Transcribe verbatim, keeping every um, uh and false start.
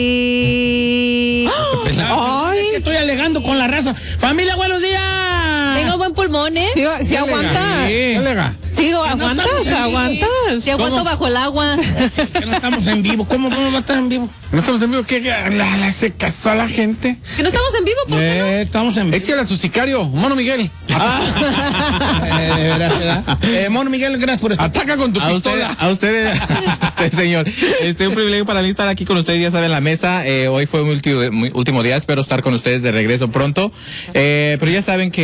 Y... Ay, es que estoy alegando con la raza. Familia, buenos días. Tengo buen pulmón, ¿eh? Sí, sí aguanta. Sí. Sí, no aguantas, estamos en vivo. aguantas. Si aguanto ¿Cómo? bajo el agua. Que no estamos en vivo. ¿Cómo, cómo va a estar en vivo? No estamos en vivo, ¿qué? ¿Le hace caso a la gente? Que no estamos en vivo, ¿por qué no? Eh, estamos en vivo. Échale a su sicario, Mono Miguel. Eh, de veras, ¿verdad? Eh, Mono Miguel, gracias por estar. Ataca con tu A usted, pistola. a ustedes, a usted, señor. Este un privilegio para mí estar aquí con ustedes, ya saben, la mesa. Eh, hoy fue mi último, mi último día, espero estar con ustedes de regreso pronto. Eh, pero ya saben que